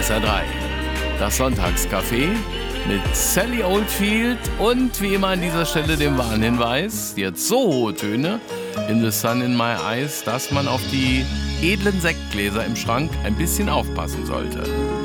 SR3. Das Sonntagscafé mit Sally Oldfield und wie immer an dieser Stelle dem Warnhinweis, jetzt so hohe Töne in The Sun in My Eyes, dass man auf die edlen Sektgläser im Schrank ein bisschen aufpassen sollte.